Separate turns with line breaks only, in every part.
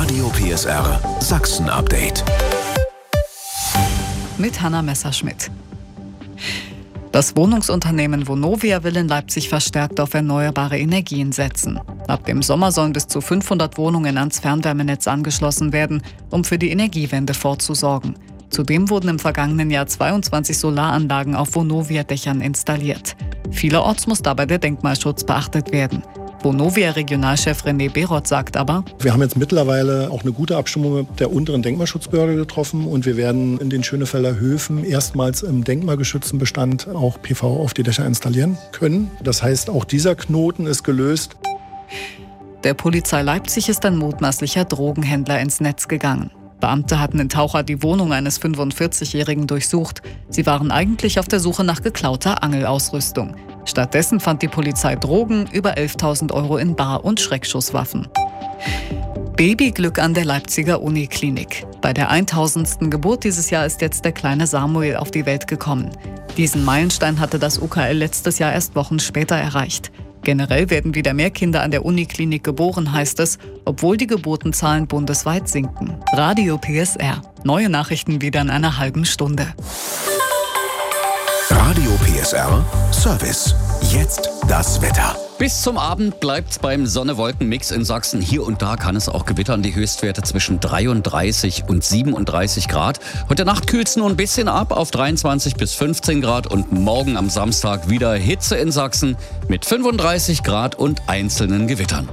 Radio PSR Sachsen Update.
Mit Hanna Messerschmidt. Das Wohnungsunternehmen Vonovia will in Leipzig verstärkt auf erneuerbare Energien setzen. Ab dem Sommer sollen bis zu 500 Wohnungen ans Fernwärmenetz angeschlossen werden, um für die Energiewende vorzusorgen. Zudem wurden im vergangenen Jahr 22 Solaranlagen auf Vonovia-Dächern installiert. Vielerorts muss dabei der Denkmalschutz beachtet werden. Vonovia-Regionalchef René Beroth sagt aber:
Wir haben jetzt mittlerweile auch eine gute Abstimmung mit der unteren Denkmalschutzbehörde getroffen und wir werden in den Schönefelder Höfen erstmals im denkmalgeschützten Bestand auch PV auf die Dächer installieren können. Das heißt, auch dieser Knoten ist gelöst.
Der Polizei Leipzig ist ein mutmaßlicher Drogenhändler ins Netz gegangen. Beamte hatten in Taucher die Wohnung eines 45-Jährigen durchsucht. Sie waren eigentlich auf der Suche nach geklauter Angelausrüstung. Stattdessen fand die Polizei Drogen, über 11.000 € in Bar- und Schreckschusswaffen. Babyglück an der Leipziger Uniklinik. Bei der 1000. Geburt dieses Jahr ist jetzt der kleine Samuel auf die Welt gekommen. Diesen Meilenstein hatte das UKL letztes Jahr erst Wochen später erreicht. Generell werden wieder mehr Kinder an der Uniklinik geboren, heißt es, obwohl die Geburtenzahlen bundesweit sinken. Radio PSR. Neue Nachrichten wieder in einer halben Stunde.
Radio PSR Service. Jetzt das Wetter.
Bis zum Abend bleibt's beim Sonne-Wolken-Mix in Sachsen. Hier und da kann es auch gewittern. Die Höchstwerte zwischen 33 und 37 Grad. Heute Nacht kühlt's nur ein bisschen ab auf 23 bis 15 Grad. Und morgen am Samstag wieder Hitze in Sachsen mit 35 Grad und einzelnen Gewittern.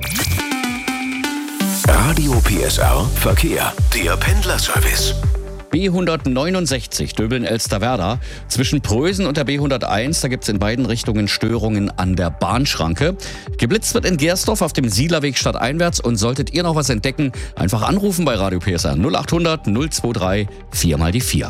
Radio PSR Verkehr. Der Pendlerservice.
B169 Döbeln-Elsterwerda. Zwischen Prösen und der B101, da gibt es in beiden Richtungen Störungen an der Bahnschranke. Geblitzt wird in Gersdorf auf dem Siedlerweg stadteinwärts. Und solltet ihr noch was entdecken, einfach anrufen bei Radio PSR 0800 023 4 mal die 4.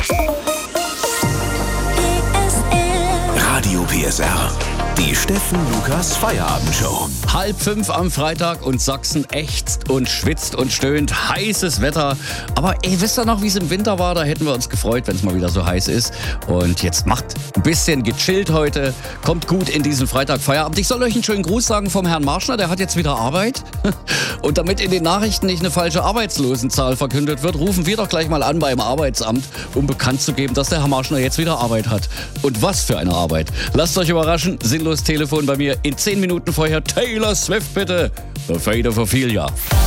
Radio PSR. Die Steffen Lukas Feierabendshow.
4:30 am Freitag und Sachsen ächzt und schwitzt und stöhnt. Heißes Wetter. Aber wisst ihr noch, wie es im Winter war? Da hätten wir uns gefreut, wenn es mal wieder so heiß ist. Und jetzt macht ein bisschen gechillt heute. Kommt gut in diesen Freitag Feierabend. Ich soll euch einen schönen Gruß sagen vom Herrn Marschner. Der hat jetzt wieder Arbeit. Und damit in den Nachrichten nicht eine falsche Arbeitslosenzahl verkündet wird, rufen wir doch gleich mal an beim Arbeitsamt, um bekannt zu geben, dass der Herr Marschner jetzt wieder Arbeit hat. Und was für eine Arbeit. Lasst euch überraschen. Sinnlos Telefon bei mir in 10 Minuten vorher. Taylor Swift bitte. The Fate of Ophelia.